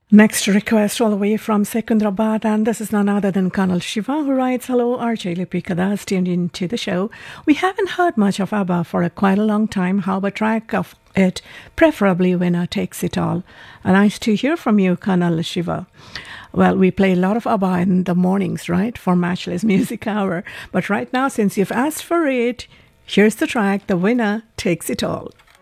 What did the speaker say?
Next request all the way from Secunderabad, and this is none other than Colonel Shiva, who writes, "Hello, RJ Lipikadas, tuned into the show. We haven't heard much of ABBA for quite a long time. How about a track of it, preferably Winner Takes It All?" Nice to hear from you, Colonel Shiva. Well, we play a lot of ABBA in the mornings, right, for Matchless Music Hour. But right now, since you've asked for it, here's the track, The Winner Takes It All.